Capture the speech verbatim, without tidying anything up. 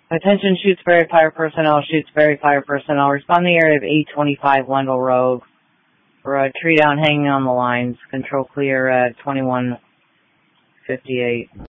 Attention Shutesbury Fire Personnel, Shutesbury Fire Personnel. Respond to the area of eight twenty-five Wendell Road. For a tree down hanging on the lines. Control clear at twenty-one fifty-eight.